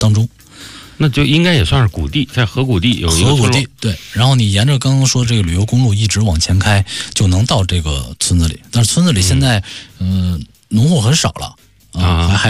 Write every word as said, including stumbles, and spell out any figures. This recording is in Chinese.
当中。 那就应该也算是谷地，在河谷地有一个河谷地，对。然后你沿着刚刚说这个旅游公路一直往前开，就能到这个村子里。但是村子里现在，嗯、呃，农户很少了啊，还